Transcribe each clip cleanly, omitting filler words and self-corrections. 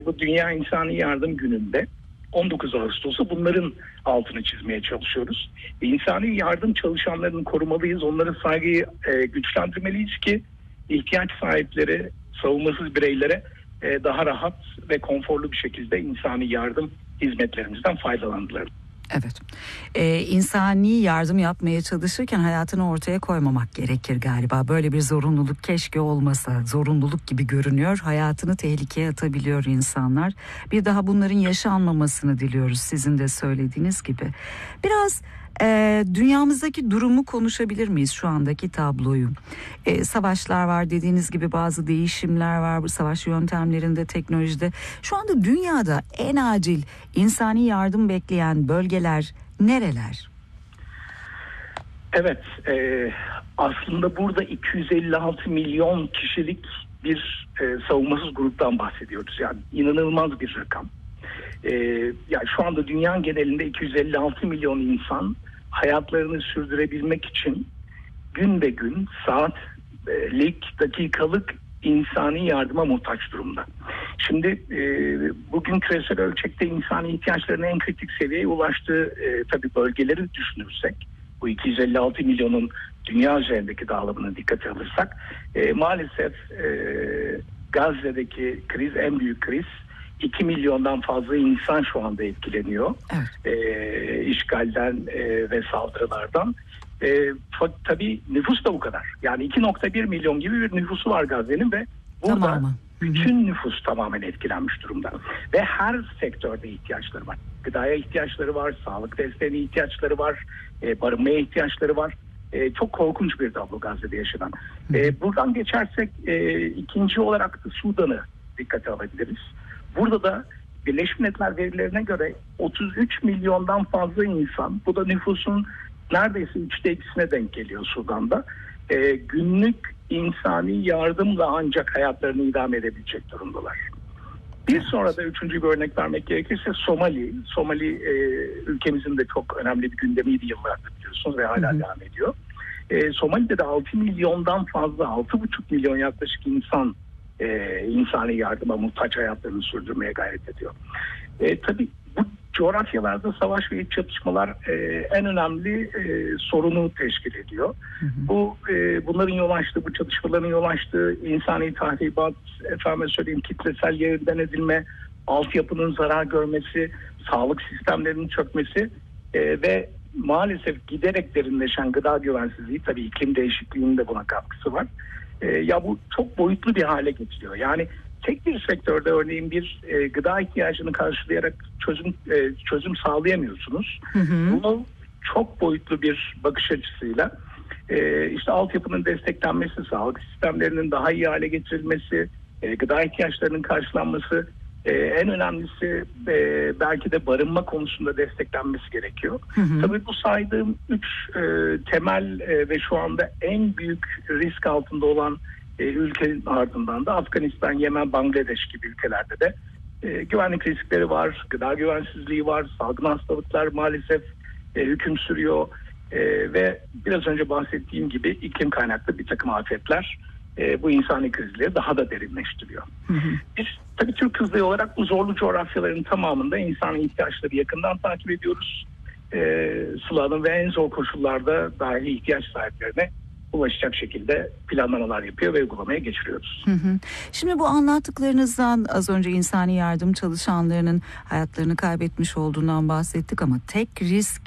Bu Dünya İnsani Yardım Günü'nde 19 Ağustos'ta bunların altını çizmeye çalışıyoruz. İnsani yardım çalışanlarını korumalıyız, onların saygıyı güçlendirmeliyiz ki ihtiyaç sahipleri, savunmasız bireylere daha rahat ve konforlu bir şekilde insani yardım hizmetlerimizden faydalanırlar. Evet. İnsani yardım yapmaya çalışırken hayatını ortaya koymamak gerekir galiba. Böyle bir zorunluluk keşke olmasa. Zorunluluk gibi görünüyor. Hayatını tehlikeye atabiliyor insanlar. Bir daha bunların yaşanmamasını diliyoruz sizin de söylediğiniz gibi. Biraz dünyamızdaki durumu konuşabilir miyiz, şu andaki tabloyu? Savaşlar var, dediğiniz gibi bazı değişimler var bu savaş yöntemlerinde, teknolojide. Şu anda dünyada en acil insani yardım bekleyen bölgeler nereler? Evet, aslında burada 256 milyon kişilik bir savunmasız gruptan bahsediyoruz. Yani inanılmaz bir rakam. Yani şu anda dünya genelinde 256 milyon insan hayatlarını sürdürebilmek için gün be gün, saatlik, dakikalık insani yardıma muhtaç durumda. Şimdi bugün küresel ölçekte insani ihtiyaçlarının en kritik seviyeye ulaştığı tabii bölgeleri düşünürsek, bu 256 milyonun dünya üzerindeki dağılımını dikkate alırsak, maalesef Gazze'deki kriz en büyük kriz. 2 milyondan fazla insan şu anda etkileniyor. Evet. İşgalden ve saldırılardan. Tabii nüfus da bu kadar. Yani 2,1 milyon gibi bir nüfusu var Gazze'nin ve burada bütün nüfus tamamen etkilenmiş durumda. Ve her sektörde ihtiyaçları var. Gıdaya ihtiyaçları var, sağlık desteğine ihtiyaçları var, barınmaya ihtiyaçları var. Çok korkunç bir tablo Gazze'de yaşanan. Buradan geçersek ikinci olarak da Sudan'ı dikkate alabiliriz. Burada da Birleşmiş Milletler verilerine göre 33 milyondan fazla insan, bu da nüfusun neredeyse 2'ne denk geliyor Sudan'da. Günlük insani yardımla ancak hayatlarını idame edebilecek durumdalar. Bir sonra da üçüncü bir örnek vermek gerekirse Somali. Somali ülkemizin de çok önemli bir gündemiydi yıllardır biliyorsunuz ve hala devam ediyor. Somali'de de 6 milyondan fazla, 6,5 milyon yaklaşık insan insani yardıma muhtaç hayatlarını sürdürmeye gayret ediyor. Tabii bu coğrafyalarda savaş ve iç çatışmalar en önemli sorunu teşkil ediyor. Bunların yol açtığı, bu çatışmaların yol açtığı insani tahribat, kitlesel yerinden edilme, altyapının zarar görmesi, sağlık sistemlerinin çökmesi ve maalesef giderek derinleşen gıda güvensizliği, tabii iklim değişikliğinin de buna katkısı var. Ya bu çok boyutlu bir hale getiriyor. Yani tek bir sektörde örneğin bir gıda ihtiyacını karşılayarak çözüm sağlayamıyorsunuz. Bunu çok boyutlu bir bakış açısıyla işte altyapının desteklenmesi, sağlık sistemlerinin daha iyi hale getirilmesi, gıda ihtiyaçlarının karşılanması, en önemlisi belki de barınma konusunda desteklenmesi gerekiyor. Tabii bu saydığım 3 temel ve şu anda en büyük risk altında olan ülkenin ardından da Afganistan, Yemen, Bangladeş gibi ülkelerde de güvenlik riskleri var, gıda güvensizliği var, salgın hastalıklar maalesef hüküm sürüyor ve biraz önce bahsettiğim gibi iklim kaynaklı bir takım afetler bu insani krizleri daha da derinleştiriyor. Biz tabii Türk Kızılayı olarak bu zorlu coğrafyaların tamamında insani ihtiyaçları yakından takip ediyoruz. Sıla Hanım ve en zor koşullarda dahi ihtiyaç sahiplerine ulaşacak şekilde planlamalar yapıyor ve uygulamaya geçiriyoruz. Şimdi bu anlattıklarınızdan az önce insani yardım çalışanlarının hayatlarını kaybetmiş olduğundan bahsettik ama tek risk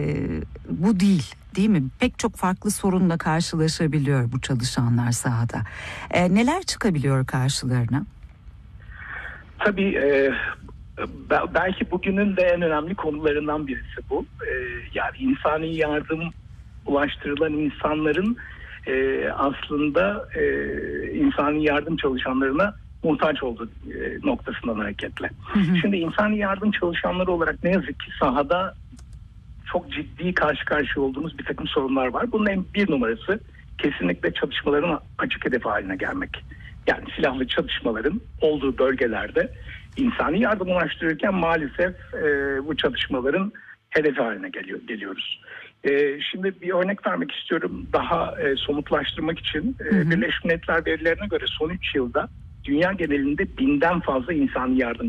bu değil mi? Pek çok farklı sorunla karşılaşabiliyor bu çalışanlar sahada. Neler çıkabiliyor karşılarına? Tabii belki bugünün de en önemli konularından birisi bu. Yani insani yardım ulaştırılan insanların aslında insani yardım çalışanlarına muhtaç olduğu noktasından hareketle. Şimdi insani yardım çalışanları olarak ne yazık ki sahada çok ciddi karşı karşıya olduğumuz bir takım sorunlar var. Bunun en bir numarası kesinlikle çatışmaların açık hedefi haline gelmek. Yani silahlı çatışmaların olduğu bölgelerde insani yardım ulaştırırken maalesef bu çatışmaların hedefi haline geliyoruz. Şimdi bir örnek vermek istiyorum daha somutlaştırmak için. Birleşmiş Milletler verilerine göre son 3 yılda dünya genelinde 1000'den fazla insani yardım